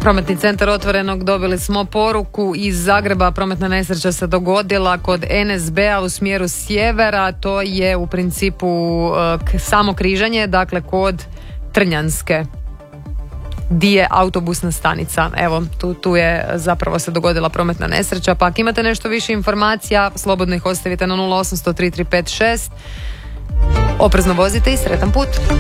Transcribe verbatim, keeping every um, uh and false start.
Prometni centar Otvorenog, dobili smo poruku iz Zagreba. Prometna nesreća se dogodila kod en es be-a u smjeru sjevera. To je u principu uh, samo križanje, dakle kod Trnjanske, di je autobusna stanica. Evo, tu, tu je zapravo se dogodila prometna nesreća. Pa ako imate nešto više informacija, slobodno ih ostavite na nula osam sto tri tri pet šest. Oprezno vozite i sretan put.